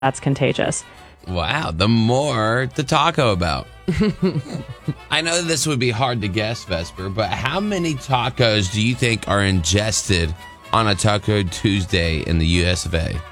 that's contagious. Wow, the more to taco about. I know this would be hard to guess, Vesper, but how many tacos do you think are ingested on a Taco Tuesday in the US of A?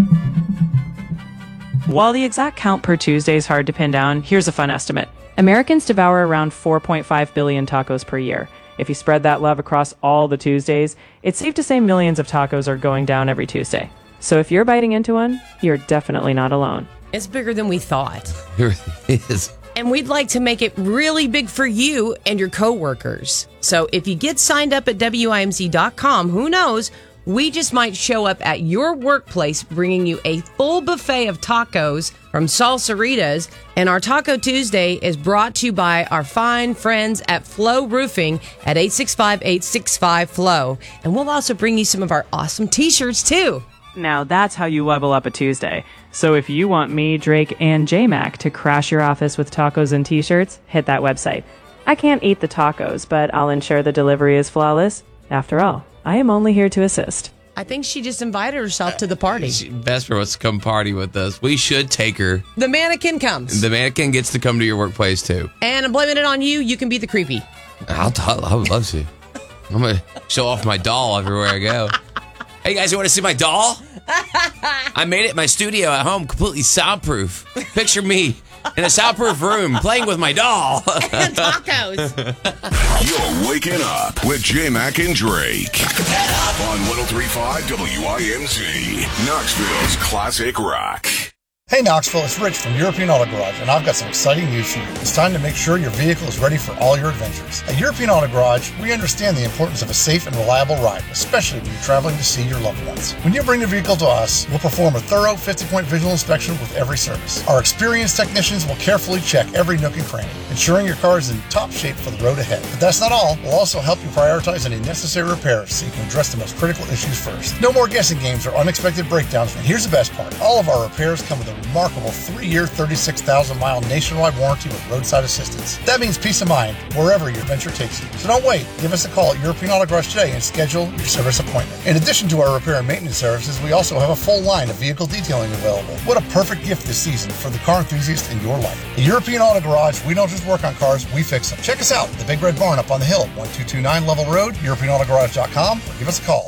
While the exact count per Tuesday is hard to pin down, here's a fun estimate. Americans devour around 4.5 billion tacos per year. If you spread that love across all the Tuesdays, it's safe to say millions of tacos are going down every Tuesday. So if you're biting into one, you're definitely not alone. It's bigger than we thought. It is. And we'd like to make it really big for you and your coworkers. So if you get signed up at WIMZ.com, who knows, we just might show up at your workplace bringing you a full buffet of tacos from Salsaritas. And our Taco Tuesday is brought to you by our fine friends at Flow Roofing at 865-865-FLOW. And we'll also bring you some of our awesome t-shirts too. Now that's how you level up a Tuesday. So if you want me, Drake, and J-Mac to crash your office with tacos and t-shirts, hit that website. I can't eat the tacos, but I'll ensure the delivery is flawless. After all, I am only here to assist. I think she just invited herself to the party. Vesper wants to come party with us. We should take her. The mannequin comes. The mannequin gets to come to your workplace too. And I'm blaming it on you. You can be the creepy. I would love to. I'm going to show off my doll everywhere I go. Hey guys, you want to see my doll? I made it in my studio at home, completely soundproof. Picture me in a soundproof room playing with my doll. And tacos. You're waking up with J-Mac and Drake on 103.5 WIMZ, Knoxville's classic rock. Hey Knoxville, it's Rich from European Auto Garage, and I've got some exciting news for you. It's time to make sure your vehicle is ready for all your adventures. At European Auto Garage, we understand the importance of a safe and reliable ride, especially when you're traveling to see your loved ones. When you bring your vehicle to us, we'll perform a thorough 50-point visual inspection with every service. Our experienced technicians will carefully check every nook and cranny, ensuring your car is in top shape for the road ahead. But that's not all. We'll also help you prioritize any necessary repairs so you can address the most critical issues first. No more guessing games or unexpected breakdowns, and here's the best part. All of our repairs come with a remarkable 3-year, 36,000-mile nationwide warranty with roadside assistance. That means peace of mind wherever your adventure takes you. So don't wait. Give us a call at European Auto Garage today and schedule your service appointment. In addition to our repair and maintenance services, we also have a full line of vehicle detailing available. What a perfect gift this season for the car enthusiast in your life. At European Auto Garage, we don't just work on cars, we fix them. Check us out at the Big Red Barn up on the hill, 1229 Level Road, EuropeanAutoGarage.com, or give us a call,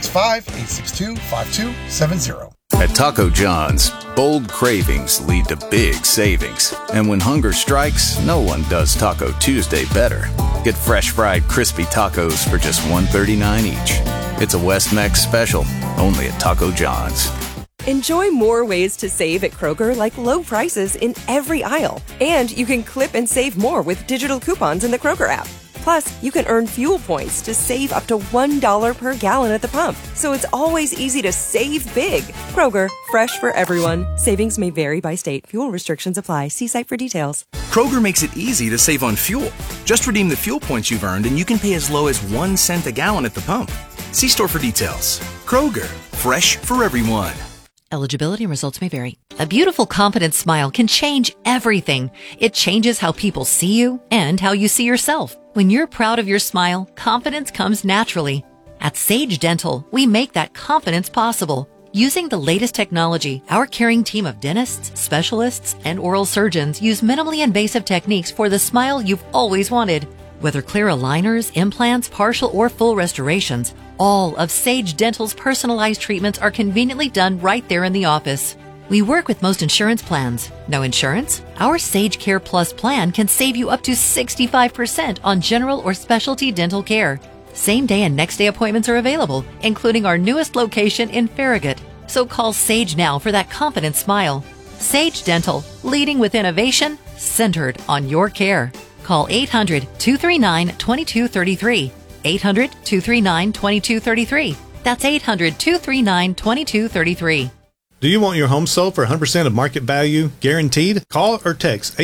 865-862-5270. At Taco John's, bold cravings lead to big savings. And when hunger strikes, no one does Taco Tuesday better. Get fresh fried crispy tacos for just $1.39 each. It's a West Mex special, only at Taco John's. Enjoy more ways to save at Kroger, like low prices in every aisle. And you can clip and save more with digital coupons in the Kroger app. Plus, you can earn fuel points to save up to $1 per gallon at the pump. So it's always easy to save big. Kroger, fresh for everyone. Savings may vary by state. Fuel restrictions apply. See site for details. Kroger makes it easy to save on fuel. Just redeem the fuel points you've earned and you can pay as low as 1 cent a gallon at the pump. See store for details. Kroger, fresh for everyone. Eligibility and results may vary. A beautiful, confident smile can change everything. It changes how people see you and how you see yourself. When you're proud of your smile, confidence comes naturally. At Sage Dental, we make that confidence possible. Using the latest technology, our caring team of dentists, specialists, and oral surgeons use minimally invasive techniques for the smile you've always wanted. Whether clear aligners, implants, partial or full restorations, all of Sage Dental's personalized treatments are conveniently done right there in the office. We work with most insurance plans. No insurance? Our Sage Care Plus plan can save you up to 65% on general or specialty dental care. Same day and next day appointments are available, including our newest location in Farragut. So call Sage now for that confident smile. Sage Dental, leading with innovation, centered on your care. Call 800-239-2233. 800-239-2233. That's 800-239-2233. Do you want your home sold for 100% of market value, guaranteed? Call or text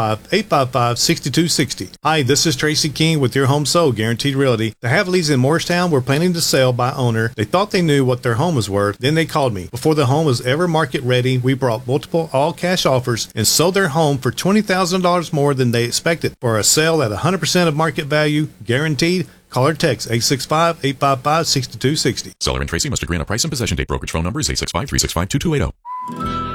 865-855-6260. Hi, this is Tracy King with Your Home Sold Guaranteed Realty. The Havleys in Morristown were planning to sell by owner. They thought they knew what their home was worth. Then they called me. Before the home was ever market ready, we brought multiple all-cash offers and sold their home for $20,000 more than they expected. For a sale at 100% of market value, guaranteed, call or text 865-855-6260. Seller and Tracy must agree on a price and possession date. Brokerage phone number is 865-365-2280.